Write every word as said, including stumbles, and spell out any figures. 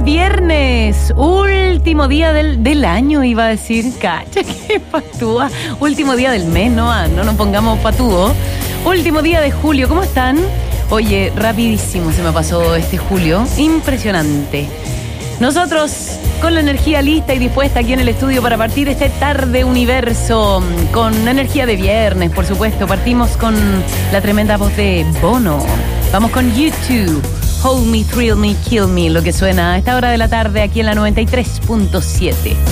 Viernes, último día del, del año, iba a decir. Cacha, qué patúa. Último día del mes, no, ah, no nos pongamos patúo. Último día de julio, ¿cómo están? Oye, rapidísimo se me pasó este julio. Impresionante. Nosotros con la energía lista y dispuesta aquí en el estudio para partir este tarde universo, con energía de viernes, por supuesto. Partimos con la tremenda voz de Bono. Vamos con YouTube. Hold Me, Thrill Me, Kill Me, lo que suena a esta hora de la tarde aquí en la noventa y tres punto siete.